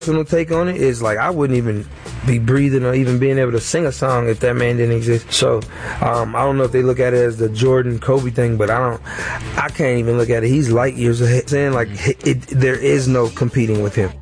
personal take on it is like I wouldn't even be breathing or even being able to sing a song if that man didn't exist. So I don't know if they look at it as the Jordan Kobe thing, but I can't even look at it. He's light years ahead. Saying like there is no competing with him.